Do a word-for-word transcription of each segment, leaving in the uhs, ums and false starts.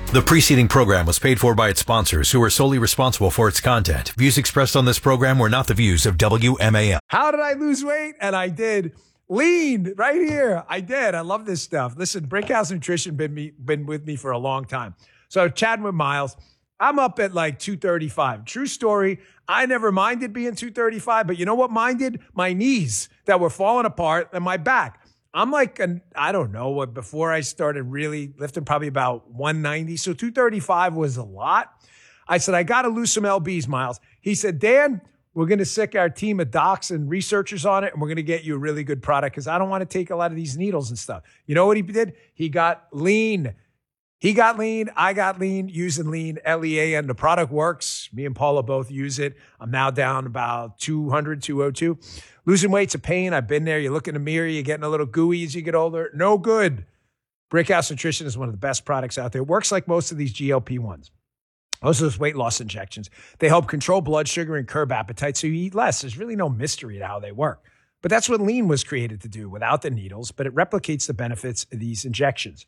The preceding program was paid for by its sponsors, who are solely responsible for its content. Views expressed on this program were not the views of W M A M. How did I lose weight? And I did. Lean right here. I did. I love this stuff. Listen, Brickhouse Nutrition been me been with me for a long time. So chatting with Miles, I'm up at like two thirty-five. True story. I never minded being two thirty-five, but you know what minded? My knees that were falling apart and my back. I'm like, an, I don't know, what before I started really lifting, probably about one ninety. So two thirty-five was a lot. I said, I got to lose some L Bs, Miles. He said, Dan, we're going to sick our team of docs and researchers on it, and we're going to get you a really good product because I don't want to take a lot of these needles and stuff. You know what he did? He got lean. He got lean. I got lean using lean, L E A N. The product works. Me and Paula both use it. I'm now down about two hundred, two oh two. Losing weight's a pain. I've been there. You look in the mirror, you're getting a little gooey as you get older. No good. Brickhouse Nutrition is one of the best products out there. It works like most of these G L P ones. Most of those weight loss injections. They help control blood sugar and curb appetite so you eat less. There's really no mystery to how they work. But that's what lean was created to do without the needles, but it replicates the benefits of these injections.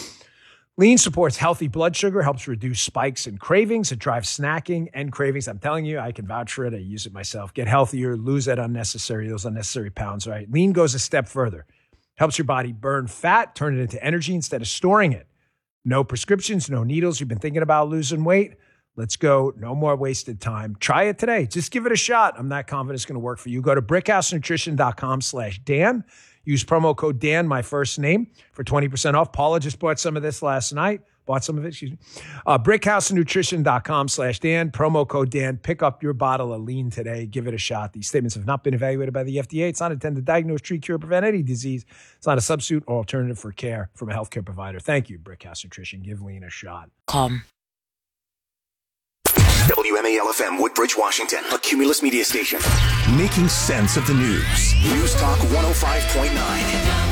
Lean supports healthy blood sugar, helps reduce spikes and cravings. It drives snacking and cravings. I'm telling you, I can vouch for it. I use it myself. Get healthier, lose that unnecessary, those unnecessary pounds, right? Lean goes a step further. Helps your body burn fat, turn it into energy instead of storing it. No prescriptions, no needles. You've been thinking about losing weight? Let's go. No more wasted time. Try it today. Just give it a shot. I'm not confident it's going to work for you. Go to brickhousenutrition.com slash Dan. Use promo code Dan, my first name, for twenty percent off. Paula just bought some of this last night. Bought some of it, excuse me. Uh, brickhousenutrition.com slash Dan. Promo code Dan. Pick up your bottle of lean today. Give it a shot. These statements have not been evaluated by the F D A. It's not intended to diagnose, treat, cure, prevent any disease. It's not a substitute or alternative for care from a healthcare provider. Thank you, Brickhouse Nutrition. Give lean a shot. Calm. W M A L F M, Woodbridge, Washington, a Cumulus media station. Making sense of the news. News Talk one oh five point nine.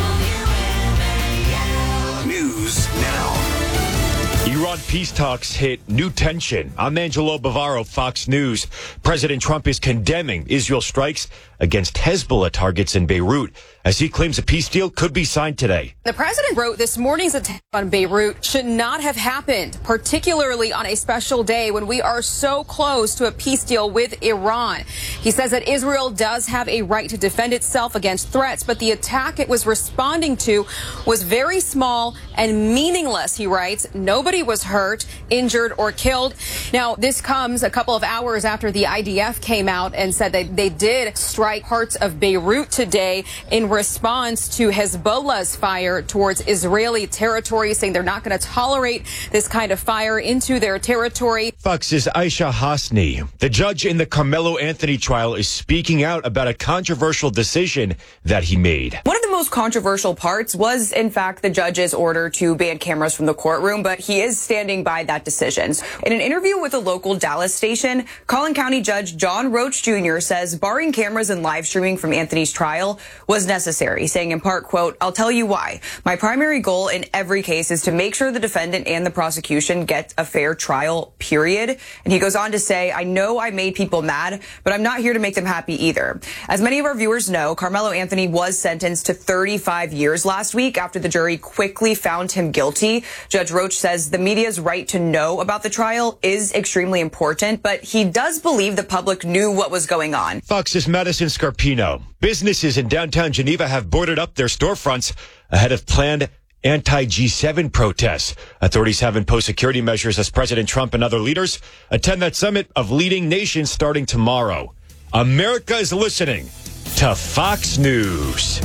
News now. Iran peace talks hit new tension. I'm Angelo Bavaro, Fox News. President Trump is condemning Israel strikes against Hezbollah targets in Beirut as he claims a peace deal could be signed today. The president wrote this morning's attack on Beirut should not have happened, particularly on a special day when we are so close to a peace deal with Iran. He says that Israel does have a right to defend itself against threats, but the attack it was responding to was very small and meaningless, he writes. Nobody was hurt, injured, or killed. Now, this comes a couple of hours after the I D F came out and said that they did strike parts of Beirut today in response to Hezbollah's fire towards Israeli territory, saying they're not going to tolerate this kind of fire into their territory. Fox's Aisha Hasni, the judge in the Carmelo Anthony trial, is speaking out about a controversial decision that he made. One of the most controversial parts was, in fact, the judge's order to ban cameras from the courtroom, but he is standing by that decision. In an interview with a local Dallas station, Collin County Judge John Roach Junior says barring cameras and live streaming from Anthony's trial was necessary, saying in part, quote, "I'll tell you why. My primary goal in every case is to make sure the defendant and the prosecution get a fair trial, period." And he goes on to say, "I know I made people mad, but I'm not here to make them happy either." As many of our viewers know, Carmelo Anthony was sentenced to thirty-five years last week after the jury quickly found him guilty. Judge Roach says the media's right to know about the trial is extremely important, but he does believe the public knew what was going on. Fox's Madison Scarpino. Businesses in downtown Geneva have boarded up their storefronts ahead of planned anti G seven protests. Authorities have imposed security measures as President Trump and other leaders attend that summit of leading nations starting tomorrow. America is listening to Fox News.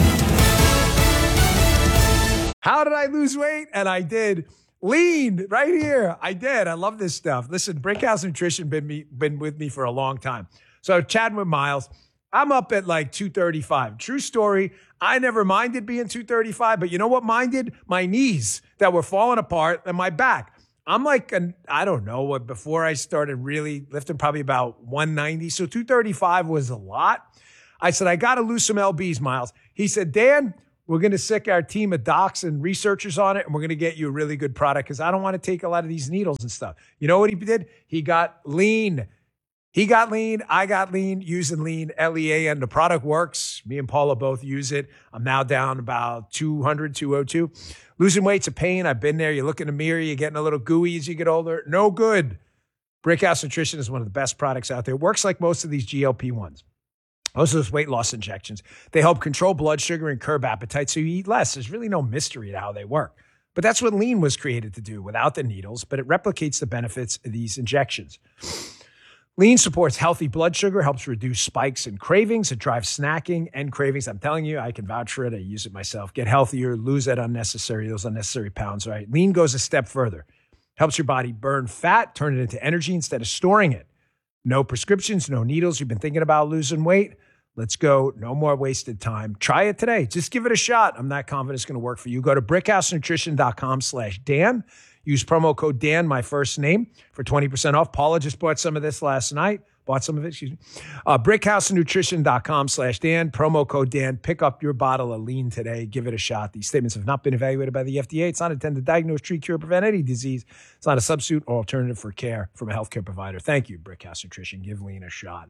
How did I lose weight? And I did. Lean right here. I did. I love this stuff. Listen, Brickhouse Nutrition been me been with me for a long time. So chatting with Miles, I'm up at like two thirty-five. True story. I never minded being two thirty-five, but you know what minded? My knees that were falling apart and my back. I'm like, an, I don't know, what before I started really lifting, probably about one ninety. So two thirty-five was a lot. I said, I got to lose some L Bs, Miles. He said, Dan, we're going to sick our team of docs and researchers on it, and we're going to get you a really good product because I don't want to take a lot of these needles and stuff. You know what he did? He got lean. He got lean. I got lean using lean, L E A N. The product works. Me and Paula both use it. I'm now down about two hundred, two oh two. Losing weight's a pain. I've been there. You look in the mirror, you're getting a little gooey as you get older. No good. Brickhouse Nutrition is one of the best products out there. It works like most of these G L P ones. Most of those weight loss injections. They help control blood sugar and curb appetite so you eat less. There's really no mystery to how they work. But that's what lean was created to do without the needles, but it replicates the benefits of these injections. Lean supports healthy blood sugar, helps reduce spikes and cravings. It drives snacking and cravings. I'm telling you, I can vouch for it. I use it myself. Get healthier, lose that unnecessary, those unnecessary pounds, right? Lean goes a step further. Helps your body burn fat, turn it into energy instead of storing it. No prescriptions, no needles. You've been thinking about losing weight? Let's go. No more wasted time. Try it today. Just give it a shot. I'm not confident it's going to work for you. Go to brickhousenutrition.com slash Dan. Use promo code Dan, my first name, for twenty percent off. Paula just bought some of this last night. Bought some of it, excuse me. Uh, brickhousenutrition.com slash Dan. Promo code Dan. Pick up your bottle of lean today. Give it a shot. These statements have not been evaluated by the F D A. It's not intended to diagnose, treat, cure, prevent any disease. It's not a substitute or alternative for care from a healthcare provider. Thank you, Brickhouse Nutrition. Give lean a shot.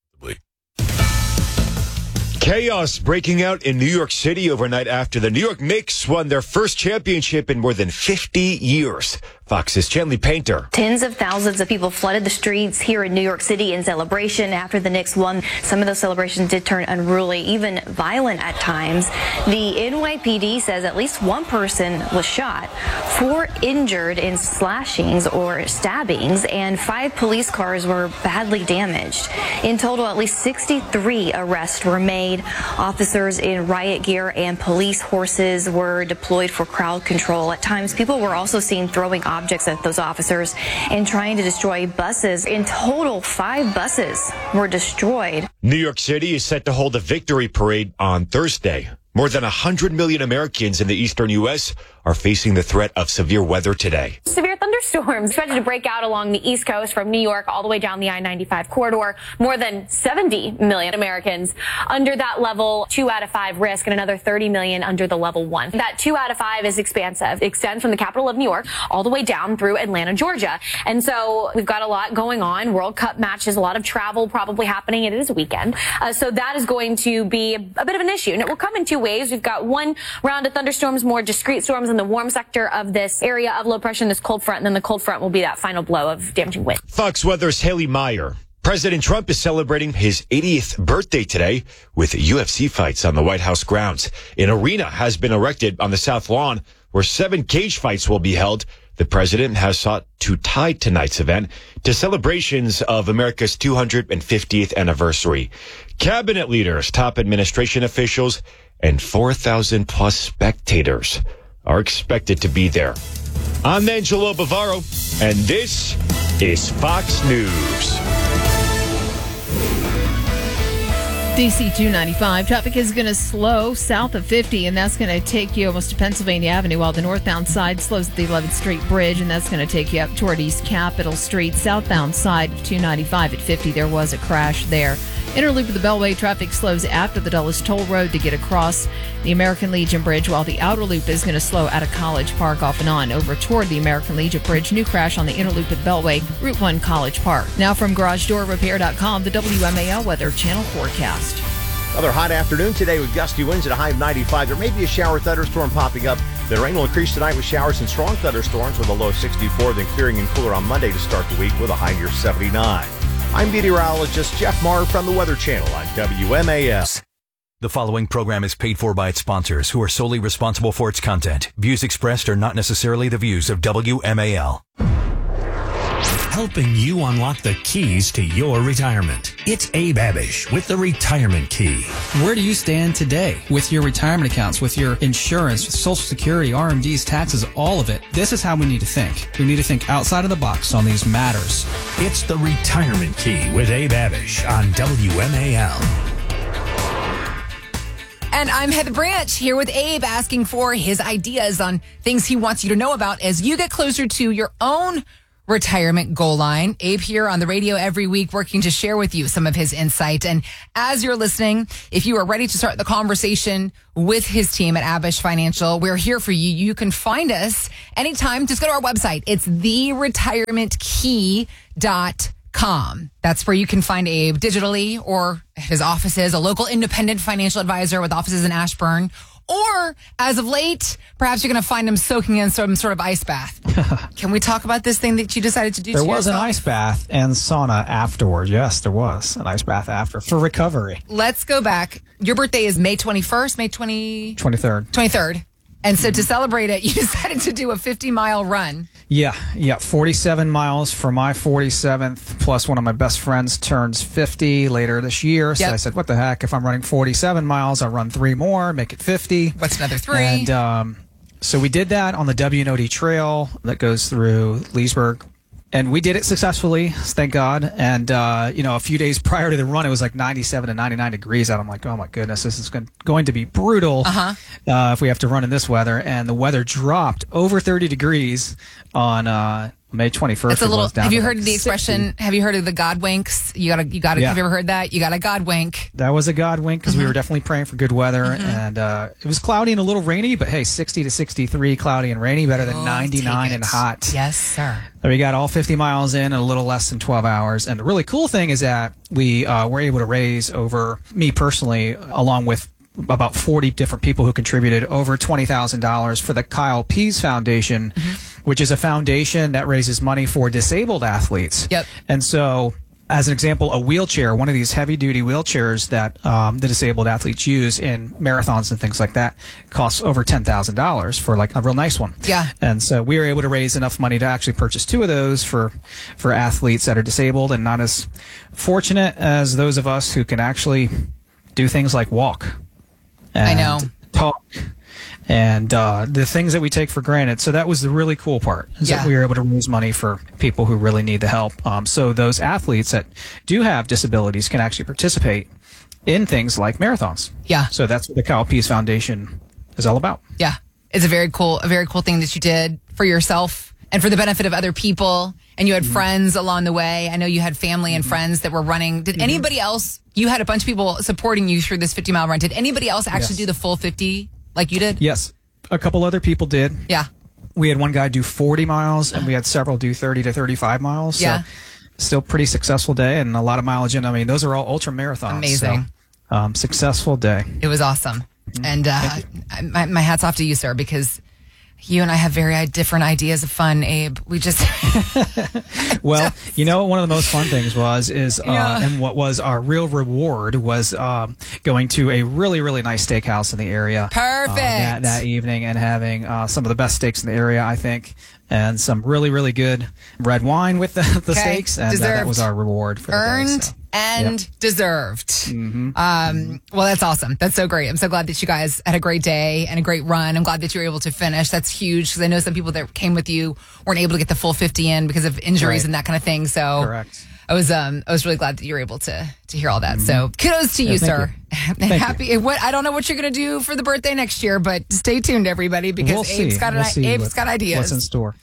Chaos breaking out in New York City overnight after the New York Knicks won their first championship in more than fifty years. Fox's Chanley Painter. Tens of thousands of people flooded the streets here in New York City in celebration after the Knicks won. Some of those celebrations did turn unruly, even violent at times. The N Y P D says at least one person was shot, four injured in slashings or stabbings, and five police cars were badly damaged. In total, at least sixty-three arrests were made. Officers in riot gear and police horses were deployed for crowd control. At times, people were also seen throwing objects at those officers and trying to destroy buses. In total, five buses were destroyed. New York City is set to hold a victory parade on Thursday. More than one hundred million Americans in the eastern U S are facing the threat of severe weather today. Severe thunderstorms expected to break out along the East Coast from New York all the way down the I ninety-five corridor. More than seventy million Americans under that level two out of five risk, and another thirty million under the level one. That two out of five is expansive. It extends from the capital of New York all the way down through Atlanta, Georgia. And so we've got a lot going on. World Cup matches, a lot of travel probably happening. It is a weekend. Uh, so that is going to be a, a bit of an issue. And it will come in two ways. We've got one round of thunderstorms, more discrete storms in the warm sector of this area of low pressure, this cold front, and then the cold front will be that final blow of damaging wind. Fox Weather's Haley Meyer. President Trump is celebrating his eightieth birthday today with U F C fights on the White House grounds. An arena has been erected on the South Lawn where seven cage fights will be held. The president has sought to tie tonight's event to celebrations of America's two hundred fiftieth anniversary. Cabinet leaders, top administration officials, and four thousand plus spectators are expected to be there. I'm Angelo Bavaro, and this is Fox News. D C two ninety-five traffic is going to slow south of fifty, and that's going to take you almost to Pennsylvania Avenue, while the northbound side slows at the eleventh Street Bridge, and that's going to take you up toward East Capitol Street. Southbound side of two ninety-five at fifty, there was a crash there. Inner loop of the Beltway traffic slows after the Dulles Toll Road to get across the American Legion Bridge, while the outer loop is going to slow out of College Park off and on over toward the American Legion Bridge. New crash on the inner loop of the Beltway, Route one College Park. Now from Garage Door Repair dot com, the W M A L Weather Channel forecast. Another hot afternoon today with gusty winds at a high of ninety-five. There may be a shower thunderstorm popping up. The rain will increase tonight with showers and strong thunderstorms with a low sixty-four, then clearing and cooler on Monday to start the week with a high near seventy-nine. I'm meteorologist Jeff Marr from the Weather Channel on W M A L. The following program is paid for by its sponsors, who are solely responsible for its content. Views expressed are not necessarily the views of W M A L. Helping you unlock the keys to your retirement. It's Abe Abish with the Retirement Key. Where do you stand today with your retirement accounts, with your insurance, with Social Security, R M Ds, taxes, all of it? This is how we need to think. We need to think outside of the box on these matters. It's the Retirement Key with Abe Abish on W M A L. And I'm Heather Branch here with Abe, asking for his ideas on things he wants you to know about as you get closer to your own retirement goal line. Abe here on the radio every week, working to share with you some of his insight. And as you're listening, if you are ready to start the conversation with his team at Abish Financial, we're here for you. You can find us anytime. Just go to our website. It's the retirement key dot com. That's where you can find Abe digitally or his offices, a local independent financial advisor with offices in Ashburn. Or, as of late, perhaps you're going to find him soaking in some sort of ice bath. Can we talk about this thing that you decided to do? There to was yourself? an ice bath and sauna afterwards. Yes, there was an ice bath after for recovery. Let's go back. Your birthday is May twenty-first, May twentieth? twenty-third. twenty-third. And so to celebrate it, you decided to do a fifty-mile run. Yeah, yeah, forty-seven miles for my forty-seventh, plus one of my best friends turns fifty later this year. So Yep. I said, what the heck? If I'm running forty-seven miles, I'll run three more, make it fifty. What's another three? And um, so we did that on the W and O D trail that goes through Leesburg. And we did it successfully, thank God. And, uh, you know, a few days prior to the run, it was like ninety-seven to ninety-nine degrees out. I'm like, oh, my goodness, this is going going to be brutal Uh-huh. uh, if we have to run in this weather. And the weather dropped over thirty degrees on uh, May twenty-first. It's a It little. was down Have you to heard like of the expression? sixty. Have you heard of the God winks? You gotta. You gotta. Yeah. Have you ever heard that? You got a God wink. That was a God wink because Mm-hmm. we were definitely praying for good weather. And uh, it was cloudy and a little rainy, but hey, sixty to sixty-three, cloudy and rainy, better than Oh, ninety-nine take and it. hot. Yes, sir. So we got all fifty miles in in a little less than twelve hours. And the really cool thing is that we uh, were able to raise over, me personally, along with about forty different people who contributed, over twenty thousand dollars for the Kyle Pease Foundation, which is a foundation that raises money for disabled athletes. Yep. And so, as an example, a wheelchair, one of these heavy-duty wheelchairs that um, the disabled athletes use in marathons and things like that, costs over ten thousand dollars for like a real nice one. Yeah. And so we were able to raise enough money to actually purchase two of those for, for athletes that are disabled and not as fortunate as those of us who can actually do things like walk. And I know. Talk. And uh, the things that we take for granted. So that was the really cool part, is Yeah. that we were able to raise money for people who really need the help. Um, so those athletes that do have disabilities can actually participate in things like marathons. Yeah. So that's what the Kyle Pease Foundation is all about. Yeah, it's a very cool, a very cool thing that you did for yourself and for the benefit of other people. And you had friends along the way. I know you had family and friends that were running. Did anybody else? You had a bunch of people supporting you through this fifty mile run. Did anybody else actually Yes. do the full fifty like you did? Yes. A couple other people did. Yeah. We had one guy do forty miles, and we had several do thirty to thirty-five miles. Yeah. So still pretty successful day and a lot of mileage in. I mean, those are all ultra marathons. Amazing. So, um, successful day. It was awesome. And uh, my, my hat's off to you, sir, because you and I have very different ideas of fun, Abe. We just. Well, you know, one of the most fun things was, is, uh, Yeah. and what was our real reward was um, going to a really, really nice steakhouse in the area. Perfect. uh, that, that evening and having uh, some of the best steaks in the area, I think, and some really, really good red wine with the, the Okay. steaks. And uh, that Deserved. was our reward for the day, Earned so. and Yep. deserved. Mm-hmm. Um, well, that's awesome. That's so great. I'm so glad that you guys had a great day and a great run. I'm glad that you were able to finish. That's huge because I know some people that came with you weren't able to get the full fifty in because of injuries Right. and that kind of thing. So Correct. I was um I was really glad that you were able to to hear all that. So kudos to Yeah, you, thank sir. And Thank happy. What I don't know what you're gonna do for the birthday next year, but stay tuned, everybody, because We'll Abe's see. got an, We'll see Abe's what- got ideas. What's in store?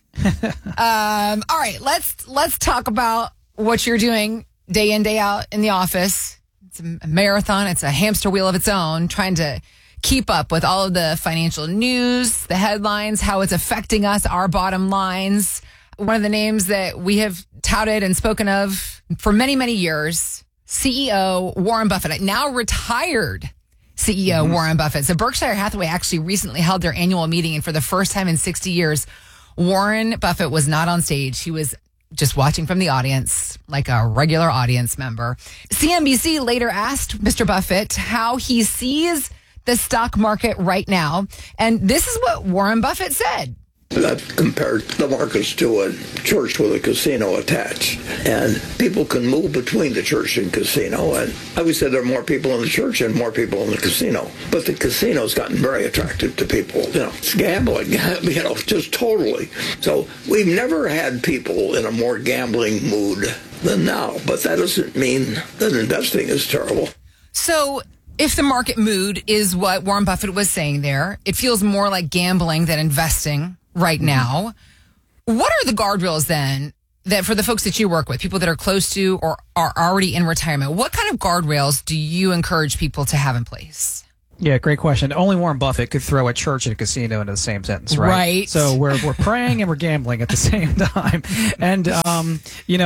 Um, all right, let's let's talk about what you're doing day in, day out in the office. It's a marathon, it's a hamster wheel of its own, trying to keep up with all of the financial news, the headlines, how it's affecting us, our bottom lines. One of the names that we have touted and spoken of for many, many years, C E O Warren Buffett, now retired C E O Mm-hmm. Warren Buffett. So Berkshire Hathaway actually recently held their annual meeting, and for the first time in sixty years, Warren Buffett was not on stage. He was just watching from the audience, like a regular audience member. C N B C later asked Mister Buffett how he sees the stock market right now. And this is what Warren Buffett said. I've compared the markets to a church with a casino attached. And people can move between the church and casino. And I always said there are more people in the church and more people in the casino. But the casino's gotten very attractive to people. You know, it's gambling, you know, just totally. So we've never had people in a more gambling mood than now. But that doesn't mean that investing is terrible. So if the market mood is what Warren Buffett was saying there, it feels more like gambling than investing right now. What are the guardrails then that for the folks that you work with, people that are close to or are already in retirement, what kind of guardrails do you encourage people to have in place? Yeah, great question. Only Warren Buffett could throw a church and a casino into the same sentence, right? Right. So we're we're praying and we're gambling at the same time. And um, you know,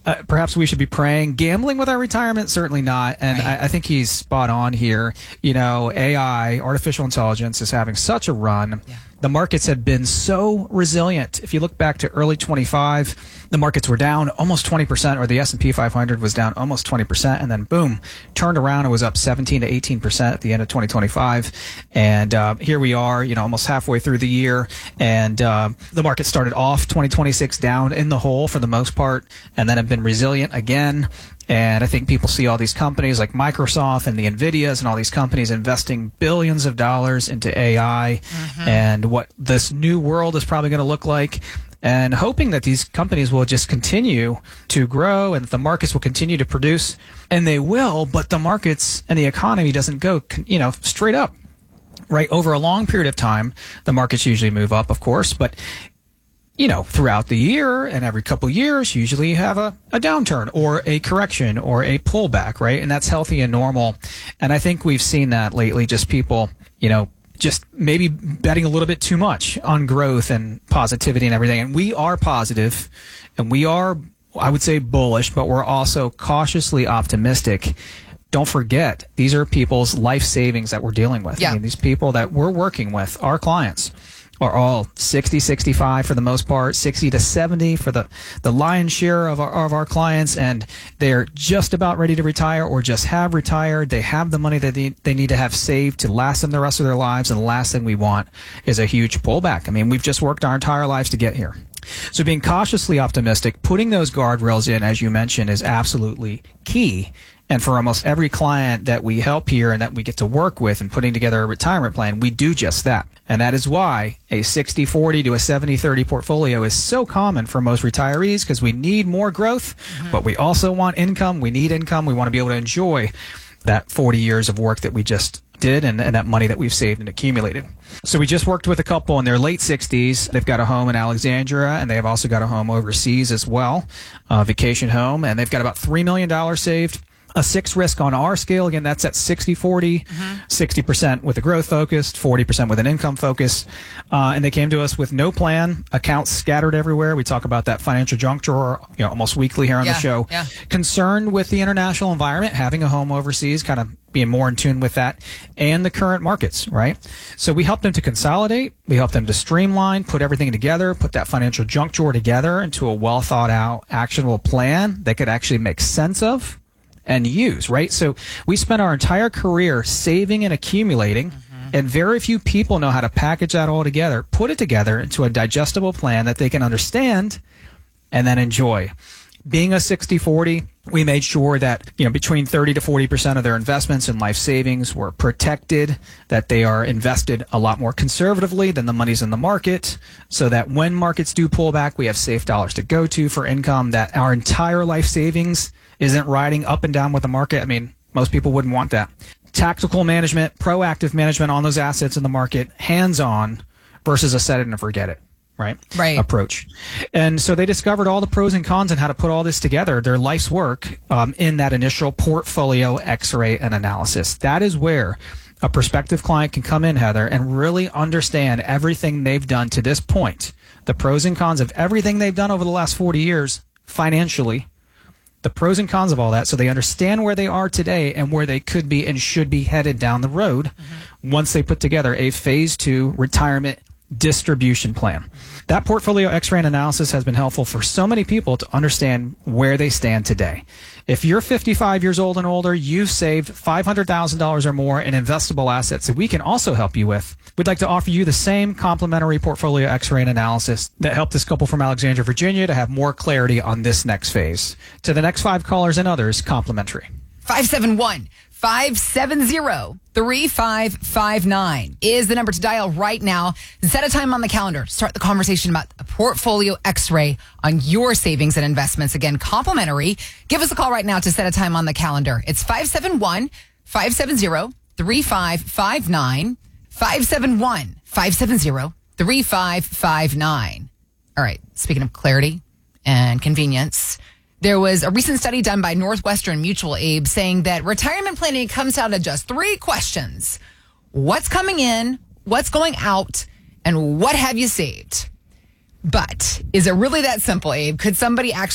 Uh, perhaps we should be praying. Gambling with our retirement? Certainly not. And right. I, I think he's spot on here. You know, A I, artificial intelligence, is having such a run. Yeah. The markets have been so resilient. If you look back to early twenty-five, the markets were down almost twenty percent, or the S and P five hundred was down almost twenty percent, and then boom, turned around and was up seventeen to eighteen percent at the end of twenty twenty-five. And uh, here we are, you know, almost halfway through the year, and uh, the market started off twenty twenty-six down in the hole for the most part, and then have been resilient again. And I think people see all these companies like Microsoft and the NVIDIAs and all these companies investing billions of dollars into A I mm-hmm. and what this new world is probably going to look like, and hoping that these companies will just continue to grow and that the markets will continue to produce. And they will, but the markets and the economy doesn't go, you know, straight up, right? Over a long period of time, the markets usually move up, of course, but you know, throughout the year and every couple of years, usually you have a, a downturn or a correction or a pullback, right? And that's healthy and normal. And I think we've seen that lately, just people, you know, just maybe betting a little bit too much on growth and positivity and everything. And we are positive and we are, I would say, bullish, but we're also cautiously optimistic. Don't forget, these are people's life savings that we're dealing with. Yeah. I mean, these people that we're working with, our clients, are all sixty, sixty-five for the most part, sixty to seventy for the, the lion's share of our, of our clients, and they're just about ready to retire or just have retired. They have the money that they, they need to have saved to last them the rest of their lives, and the last thing we want is a huge pullback. I mean, we've just worked our entire lives to get here. So being cautiously optimistic, putting those guardrails in, as you mentioned, is absolutely key. And for almost every client that we help here and that we get to work with in putting together a retirement plan, we do just that. And that is why a sixty forty to a seventy thirty portfolio is so common for most retirees, because we need more growth, mm-hmm. but we also want income. We need income. We want to be able to enjoy that forty years of work that we just did and, and that money that we've saved and accumulated. So we just worked with a couple in their late sixties. They've got a home in Alexandria, and they have also got a home overseas as well, a vacation home, and they've got about three million dollars saved. A six risk on our scale, again, that's at sixty forty, mm-hmm. sixty percent with a growth focus, forty percent with an income focus. Uh, and they came to us with no plan, accounts scattered everywhere. We talk about that financial juncture, you know, almost weekly here on yeah, the show. Yeah. Concerned with the international environment, having a home overseas, kind of being more in tune with that, and the current markets, right? So we help them to consolidate. We help them to streamline, put everything together, put that financial juncture together into a well thought out, actionable plan they could actually make sense of and use, right? So we spent our entire career saving and accumulating, mm-hmm. and very few people know how to package that all together, put it together into a digestible plan that they can understand and then enjoy. Being a sixty forty, we made sure that, you know, between thirty to forty percent of their investments in life savings were protected, that they are invested a lot more conservatively than the money's in the market, so that when markets do pull back, we have safe dollars to go to for income, that our entire life savings isn't riding up and down with the market. I mean, most people wouldn't want that. Tactical management, proactive management on those assets in the market, hands-on versus a set it and forget it, right? Right. Approach. And so they discovered all the pros and cons and how to put all this together, their life's work, um, in that initial portfolio X-ray and analysis. That is where a prospective client can come in, Heather, and really understand everything they've done to this point, the pros and cons of everything they've done over the last forty years financially, the pros and cons of all that, so they understand where they are today and where they could be and should be headed down the road, mm-hmm. once they put together a phase two retirement distribution plan. That portfolio X-ray and analysis has been helpful for so many people to understand where they stand today. If you're fifty-five years old and older, you've saved five hundred thousand dollars or more in investable assets that we can also help you with. We'd like to offer you the same complimentary portfolio X-ray and analysis that helped this couple from Alexandria, Virginia, to have more clarity on this next phase. To the next five callers and others, complimentary. five seven one, five seven zero, three five five nine is the number to dial right now. Set a time on the calendar. Start the conversation about a portfolio X-ray on your savings and investments. Again, complimentary. Give us a call right now to set a time on the calendar. It's five seven one, five seven zero, three five five nine. five seven one, five seven zero, three five five nine. All right. Speaking of clarity and convenience, there was a recent study done by Northwestern Mutual, Abe, saying that retirement planning comes down to just three questions. What's coming in, what's going out, and what have you saved? But is it really that simple, Abe? Could somebody actually